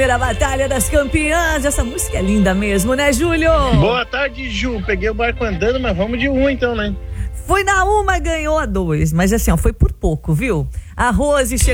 A Batalha das Campeãs, essa música é linda mesmo, né, Júlio? Boa tarde, Ju. Peguei o barco andando, mas vamos de 1 então, né? Foi na uma, ganhou a 2, mas assim, ó, foi por pouco, viu? A Rose chegou